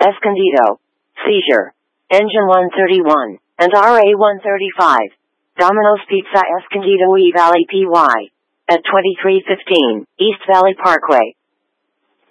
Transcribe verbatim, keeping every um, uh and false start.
Escondido. Seizure. Engine one thirty-one, and R A one thirty-five. Domino's Pizza Escondido E Valley P Y. At twenty-three fifteen, East Valley Parkway.